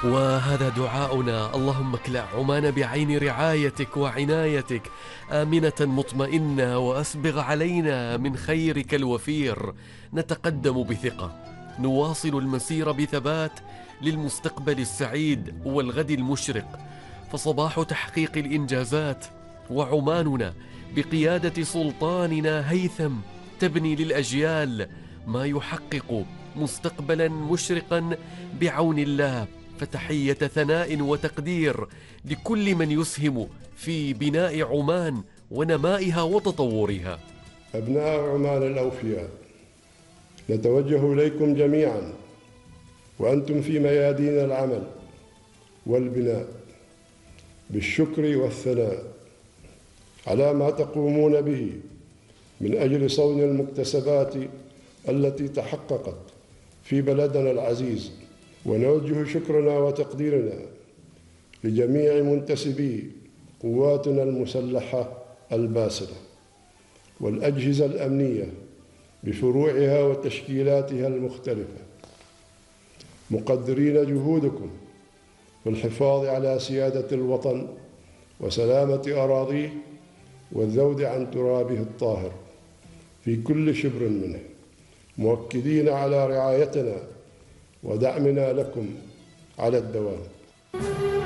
وهذا دعاؤنا: اللهم اكلأ عمان بعين رعايتك وعنايتك آمنة مطمئنة، وأسبغ علينا من خيرك الوفير. نتقدم بثقة، نواصل المسير بثبات للمستقبل السعيد والغد المشرق، فصباح تحقيق الإنجازات، وعماننا بقيادة سلطاننا هيثم تبني للأجيال ما يحقق مستقبلا مشرقا بعون الله. فتحية ثناء وتقدير لكل من يسهم في بناء عمان ونمائها وتطورها. أبناء عمان الأوفياء، نتوجه إليكم جميعا وأنتم في ميادين العمل والبناء بالشكر والثناء على ما تقومون به من أجل صون المكتسبات التي تحققت في بلدنا العزيز. ونوجه شكرنا وتقديرنا لجميع منتسبي قواتنا المسلحة الباسلة والأجهزة الأمنية بفروعها وتشكيلاتها المختلفة، مقدرين جهودكم في الحفاظ على سيادة الوطن وسلامة أراضيه والذود عن ترابه الطاهر في كل شبر منه، مؤكدين على رعايتنا ودعمنا لكم على الدوام.